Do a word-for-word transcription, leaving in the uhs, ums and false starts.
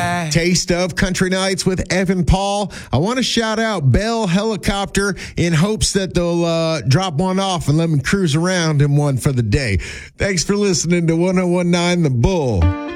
taste of Country Nights with Evan Paul. I want to shout out Bell Helicopter in hopes that they'll uh, drop one off and let me cruise around in one for the day. Thanks for listening to one oh one nine The Bull.